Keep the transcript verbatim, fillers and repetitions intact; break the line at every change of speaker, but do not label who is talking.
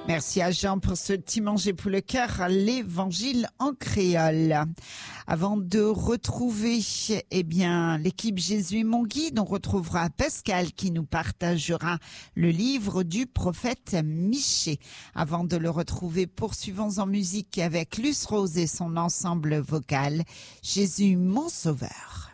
Merci à Jean pour ce petit manger pour le cœur, l'évangile en créole. Avant de retrouver, eh bien, l'équipe Jésus est mon guide, on retrouvera Pascal qui nous partagera le livre du prophète Michée. Avant de le retrouver, poursuivons en musique avec Luce Rose et son ensemble vocal, Jésus mon sauveur.